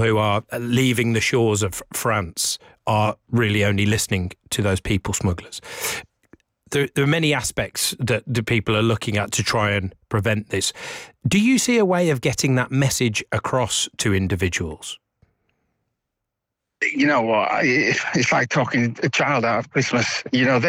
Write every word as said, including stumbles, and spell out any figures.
who are leaving the shores of France are really only listening to those people smugglers. There, there are many aspects that the people are looking at to try and prevent this. Do you see a way of getting that message across to individuals? You know what? It's like talking a child out of Christmas. You know,